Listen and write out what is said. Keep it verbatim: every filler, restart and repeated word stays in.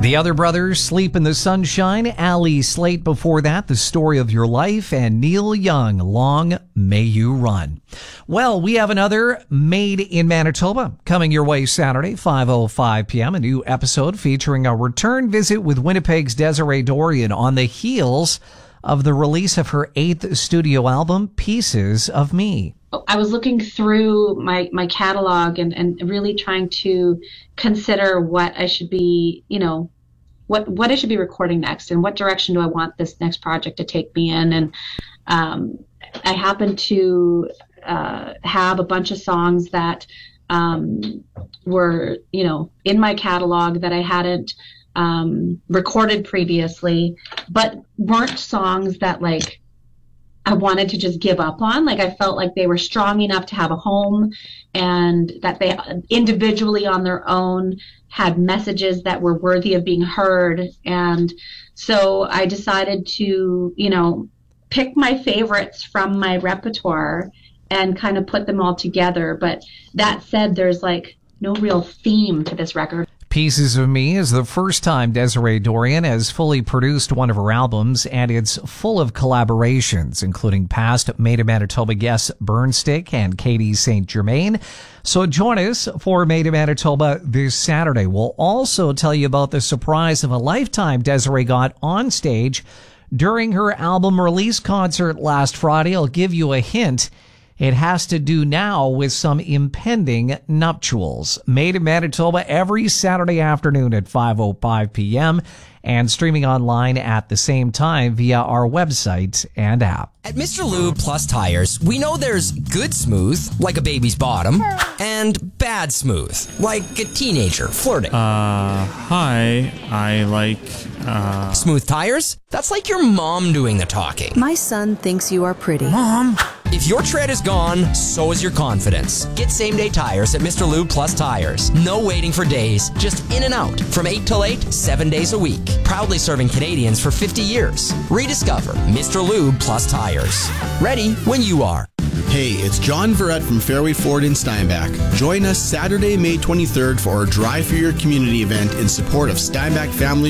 The Other Brothers, Sleep in the Sunshine. Ali Slate before that, The Story of Your Life. And Neil Young, Long May You Run. Well, we have another Made in Manitoba coming your way Saturday, five oh five p.m. A new episode featuring a return visit with Winnipeg's Desiree Dorion on the heels of the release of her eighth studio album, Pieces of Me. I was looking through my, my catalog and, and really trying to consider what I should be, you know, what, what I should be recording next and what direction do I want this next project to take me in. And um, I happened to uh, have a bunch of songs that um, were, you know, in my catalog that I hadn't um, recorded previously, but weren't songs that like I wanted to just give up on. Like I felt like they were strong enough to have a home and that they individually on their own had messages that were worthy of being heard. And so I decided to, you know, pick my favorites from my repertoire and kind of put them all together. But that said, there's like no real theme to this record. Pieces of Me is the first time Desiree Dorion has fully produced one of her albums, and it's full of collaborations, including past Made in Manitoba guests Burnstick and Katie Saint Germain. So join us for Made in Manitoba this Saturday. We'll also tell you about the surprise of a lifetime Desiree got on stage during her album release concert last Friday. I'll give you a hint. It has to do now with some impending nuptials. Made in Manitoba every Saturday afternoon at five oh five p.m. and streaming online at the same time via our website and app. At Mister Lube Plus Tires, we know there's good smooth, like a baby's bottom, and bad smooth, like a teenager flirting. Uh, hi, I like, uh... Smooth tires? That's like your mom doing the talking. My son thinks you are pretty. Mom! If your tread is gone, so is your confidence. Get same-day tires at Mister Lube Plus Tires. No waiting for days, just in and out. From eight till eight, seven days a week. Proudly serving Canadians for fifty years. Rediscover Mister Lube Plus Tires. Ready when you are. Hey, it's John Verrett from Fairway Ford in Steinbach. Join us Saturday, May twenty-third for our Drive for Your Community event in support of Steinbach Family